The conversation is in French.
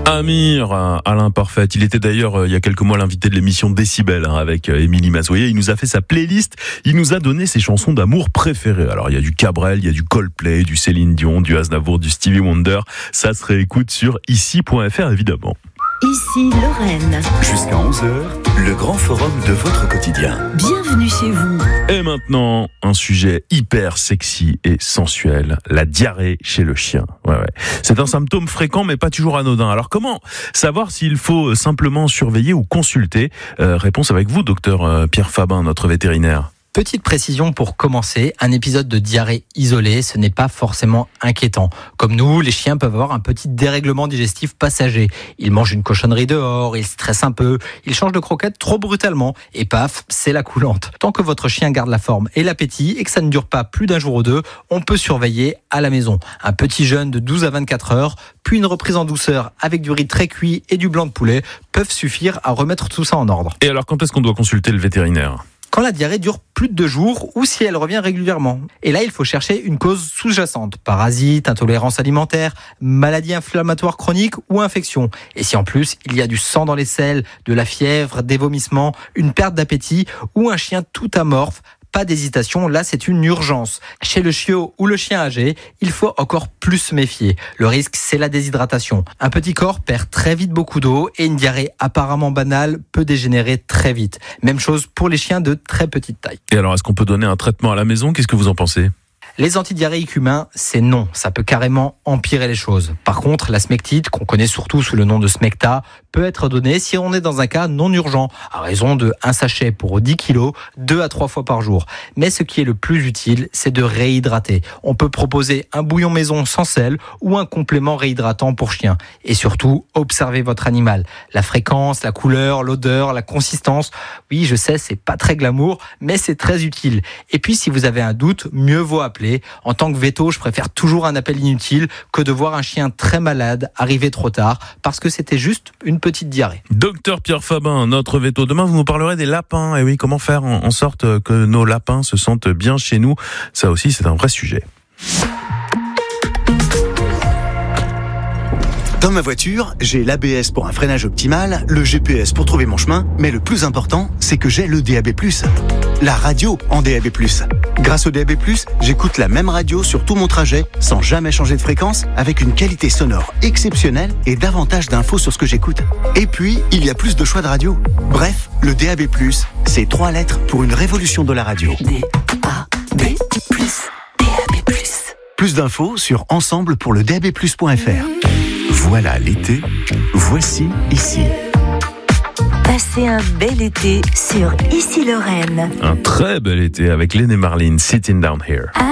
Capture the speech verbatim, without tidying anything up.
Amir, à l'imparfait. Il était d'ailleurs, il y a quelques mois, l'invité de l'émission Décibel, hein, avec Émilie Mazoyer. Il nous a fait sa playlist. Il nous a donné ses chansons d'amour préférées. Alors, il y a du Cabrel, il y a du Coldplay, du Céline Dion, du Aznavour, du Stevie Wonder. Ça se réécoute sur ici point f r, évidemment. Ici Lorraine. Jusqu'à onze heures, le grand forum de votre quotidien. Bienvenue chez vous. Et maintenant, un sujet hyper sexy et sensuel, la diarrhée chez le chien. Ouais, ouais. C'est un symptôme fréquent mais pas toujours anodin. Alors comment savoir s'il faut simplement surveiller ou consulter ? euh, Réponse avec vous, docteur euh, Pierre Fabin, notre vétérinaire. Petite précision pour commencer, un épisode de diarrhée isolé, ce n'est pas forcément inquiétant. Comme nous, les chiens peuvent avoir un petit dérèglement digestif passager. Ils mangent une cochonnerie dehors, ils stressent un peu, ils changent de croquette trop brutalement, et paf, c'est la coulante. Tant que votre chien garde la forme et l'appétit, et que ça ne dure pas plus d'un jour ou deux, on peut surveiller à la maison. Un petit jeûne de douze à vingt-quatre heures, puis une reprise en douceur avec du riz très cuit et du blanc de poulet peuvent suffire à remettre tout ça en ordre. Et alors, quand est-ce qu'on doit consulter le vétérinaire ? Quand la diarrhée dure plus de deux jours ou si elle revient régulièrement. Et là, il faut chercher une cause sous-jacente. Parasites, intolérance alimentaire, maladie inflammatoire chronique ou infection. Et si en plus, il y a du sang dans les selles, de la fièvre, des vomissements, une perte d'appétit ou un chien tout amorphe, pas d'hésitation, là c'est une urgence. Chez le chiot ou le chien âgé, il faut encore plus se méfier. Le risque, c'est la déshydratation. Un petit corps perd très vite beaucoup d'eau et une diarrhée apparemment banale peut dégénérer très vite. Même chose pour les chiens de très petite taille. Et alors, est-ce qu'on peut donner un traitement à la maison ? Qu'est-ce que vous en pensez ? Les antidiarrhéiques humains, c'est non. Ça peut carrément empirer les choses. Par contre, la smectite, qu'on connaît surtout sous le nom de Smecta, peut être donnée si on est dans un cas non urgent, à raison de un sachet pour dix kilos, deux à trois fois par jour. Mais ce qui est le plus utile, c'est de réhydrater. On peut proposer un bouillon maison sans sel ou un complément réhydratant pour chien. Et surtout, observez votre animal. La fréquence, la couleur, l'odeur, la consistance. Oui, je sais, c'est pas très glamour, mais c'est très utile. Et puis, si vous avez un doute, mieux vaut appeler. En tant que véto, je préfère toujours un appel inutile que de voir un chien très malade arriver trop tard parce que c'était juste une petite diarrhée. Docteur Pierre Fabin, notre véto. Demain, vous nous parlerez des lapins. Et oui, comment faire en sorte que nos lapins se sentent bien chez nous ? Ça aussi, c'est un vrai sujet. Dans ma voiture, j'ai l'A B S pour un freinage optimal, le G P S pour trouver mon chemin, mais le plus important, c'est que j'ai le D A B plus. La radio en D A B plus. Grâce au D A B plus, j'écoute la même radio sur tout mon trajet, sans jamais changer de fréquence, avec une qualité sonore exceptionnelle et davantage d'infos sur ce que j'écoute. Et puis, il y a plus de choix de radio. Bref, le D A B plus, c'est trois lettres pour une révolution de la radio. D A B plus. D A B plus. Plus d'infos sur ensemble pour le D A B plus point f r. Voilà l'été, voici ici. Passez un bel été sur Ici Lorraine. Un très bel été avec Lene Marlin, Sitting Down Here.